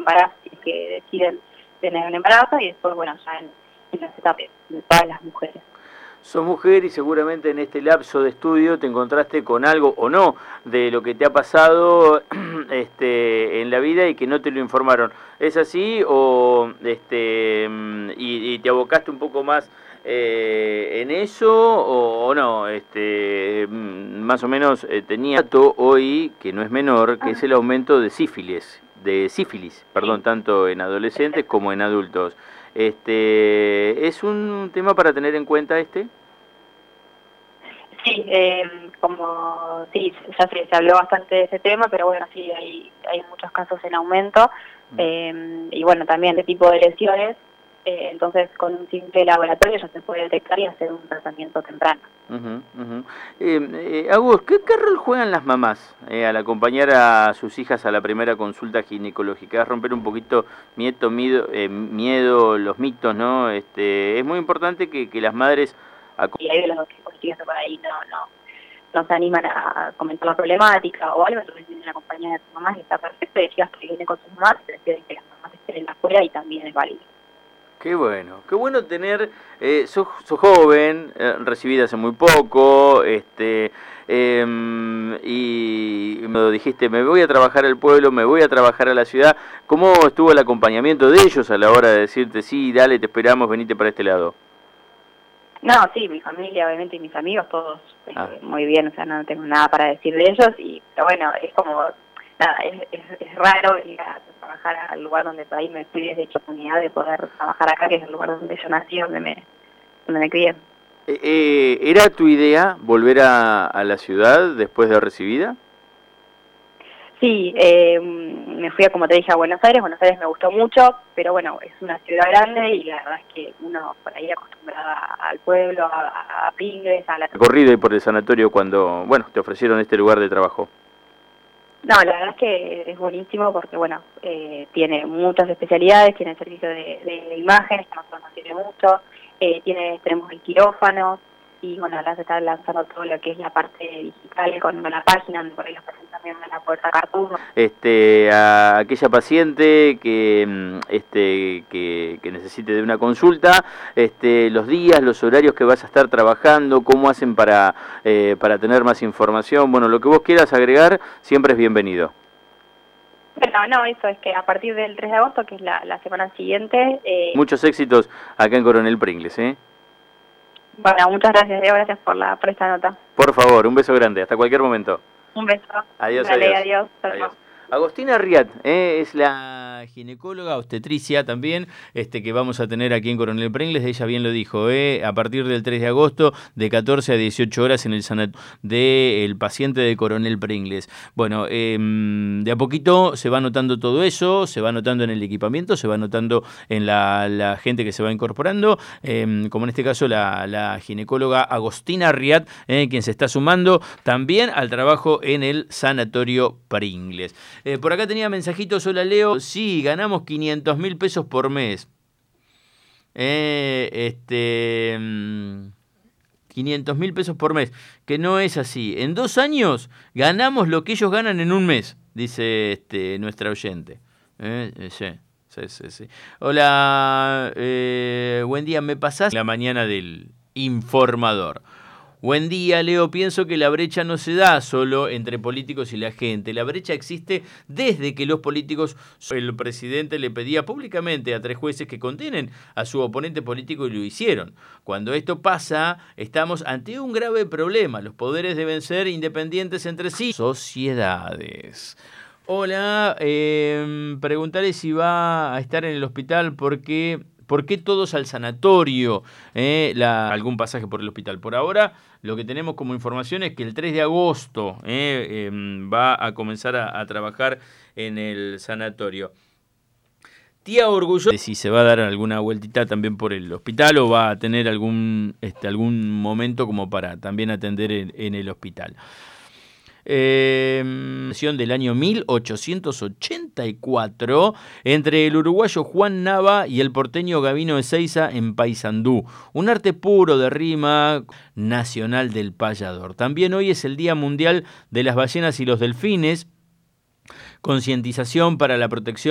embarazo, si es que deciden tener un embarazo, y después, bueno, ya en las etapas de todas las mujeres. Sos mujer y seguramente en este lapso de estudio te encontraste con algo o no de lo que te ha pasado en la vida y que no te lo informaron. ¿Es así o y te abocaste un poco más en eso o no? Más o menos tenía dato hoy que no es menor, que es el aumento de sífilis, perdón, Sí, tanto en adolescentes como en adultos. ¿Es un tema para tener en cuenta este? sí, sí, ya se habló bastante de ese tema, pero bueno, sí, hay muchos casos en aumento, y bueno, también de tipo de lesiones, entonces con un simple laboratorio ya se puede detectar y hacer un tratamiento temprano. Agus, ¿qué rol juegan las mamás al acompañar a sus hijas a la primera consulta ginecológica? Es romper un poquito miedo, los mitos, ¿no? Es muy importante que las madres... Y hay de los que por ahí no se animan a comentar la problemática o algo, entonces vienen acompañadas de sus mamás y está perfecto, y chicas que vienen con sus mamás, prefieren que las mamás estén afuera y también es válido. Qué bueno tener, sos joven, recibida hace muy poco, y me dijiste, me voy a trabajar al pueblo, me voy a trabajar a la ciudad. ¿Cómo estuvo el acompañamiento de ellos a la hora de decirte, sí, dale, te esperamos, venite para este lado? No, sí, mi familia, obviamente, y mis amigos, todos Ah. muy bien, o sea, no tengo nada para decir de ellos, pero bueno, es como, nada, es raro ir a trabajar al lugar donde por ahí me fui desde hecho oportunidad de poder trabajar acá, que es el lugar donde yo nací, donde me crié. ¿Era tu idea volver a la ciudad después de recibida? Sí, me fui, como te dije, a Buenos Aires me gustó mucho, pero bueno, es una ciudad grande y la verdad es que uno por ahí acostumbrada al pueblo, a Pringles, a la... Recorrido y por el sanatorio cuando, bueno, te ofrecieron este lugar de trabajo. No, la verdad es que es buenísimo porque, bueno, tiene muchas especialidades, tiene servicio de imágenes, que nosotros nos sirve mucho, tenemos el quirófano, y bueno, ahora se está lanzando todo lo que es la parte digital con la página, donde por ahí los pacientes también van a poder sacar turnos. A aquella paciente que necesite de una consulta, los días, los horarios que vas a estar trabajando, cómo hacen para tener más información, bueno, lo que vos quieras agregar siempre es bienvenido. Bueno, no, eso es que a partir del 3 de agosto, que es la semana siguiente... Muchos éxitos acá en Coronel Pringles, ¿eh? Bueno, muchas gracias, Diego, gracias por esta nota. Por favor, un beso grande, hasta cualquier momento. Un beso. Adiós, Dale, adiós. adiós. Adiós. Agostina Riat, es la ginecóloga, obstetricia también, que vamos a tener aquí en Coronel Pringles. Ella bien lo dijo, a partir del 3 de agosto, de 14 a 18 horas en el sanatorio del paciente de Coronel Pringles. Bueno, de a poquito se va notando todo eso, se va notando en el equipamiento, se va notando en la gente que se va incorporando, como en este caso la ginecóloga Agostina Riat, quien se está sumando también al trabajo en el sanatorio Pringles. Por acá tenía mensajitos, hola Leo, sí, ganamos 500.000 pesos por mes. 500.000 pesos por mes, que no es así. En 2 años ganamos lo que ellos ganan en un mes, dice nuestra oyente. Sí. Hola, buen día, ¿me pasás la mañana del informador? Buen día, Leo. Pienso que la brecha no se da solo entre políticos y la gente. La brecha existe desde que los políticos, el presidente le pedía públicamente a 3 jueces que condenen a su oponente político y lo hicieron. Cuando esto pasa, estamos ante un grave problema. Los poderes deben ser independientes entre sí. Sociedades. Hola, preguntarle si va a estar en el hospital porque... ¿Por qué todos al sanatorio? Algún pasaje por el hospital. Por ahora, lo que tenemos como información es que el 3 de agosto va a comenzar a trabajar en el sanatorio. Tía orgullosa de si se va a dar alguna vueltita también por el hospital o va a tener algún momento como para también atender en el hospital. Del año 1884 entre el uruguayo Juan Nava y el porteño Gavino Ezeiza en Paysandú, un arte puro de rima nacional del payador. También hoy es el Día Mundial de las Ballenas y los Delfines, concientización para la protección